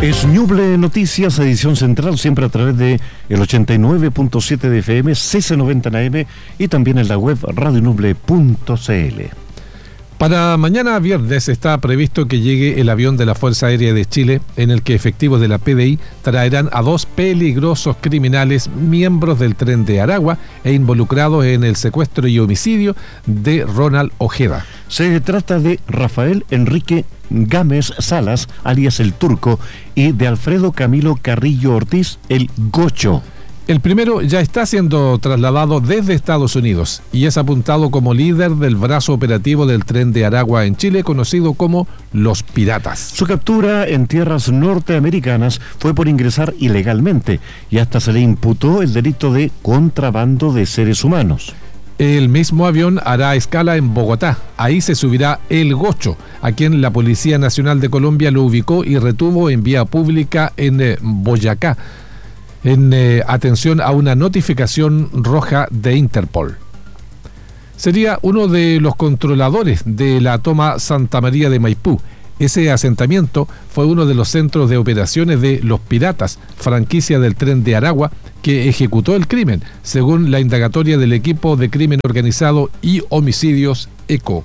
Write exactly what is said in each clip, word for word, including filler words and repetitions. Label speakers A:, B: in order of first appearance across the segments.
A: Es Ñuble Noticias, edición central, siempre a través de el ochenta y nueve punto siete de F M, C C noventa en A M y también en la web radio ñuble punto c l.
B: Para mañana viernes está previsto que llegue el avión de la Fuerza Aérea de Chile, en el que efectivos de la P D I traerán a dos peligrosos criminales miembros del Tren de Aragua e involucrados en el secuestro y homicidio de Ronald Ojeda.
A: Se trata de Rafael Enrique Gámez Salas, alias El Turco, y de Alfredo Camilo Carrillo Ortiz, El Gocho.
B: El primero ya está siendo trasladado desde Estados Unidos y es apuntado como líder del brazo operativo del Tren de Aragua en Chile, conocido como Los Piratas.
A: Su captura en tierras norteamericanas fue por ingresar ilegalmente y hasta se le imputó el delito de contrabando de seres humanos.
B: El mismo avión hará escala en Bogotá. Ahí se subirá El Gocho, a quien la Policía Nacional de Colombia lo ubicó y retuvo en vía pública en eh, Boyacá, en eh, atención a una notificación roja de Interpol. Sería uno de los controladores de la toma Santa María de Maipú. Ese asentamiento fue uno de los centros de operaciones de Los Piratas, franquicia del Tren de Aragua, que ejecutó el crimen, según la indagatoria del equipo de crimen organizado y homicidios ECO.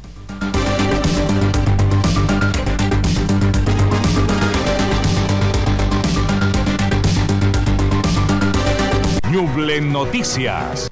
C: Ñuble Noticias.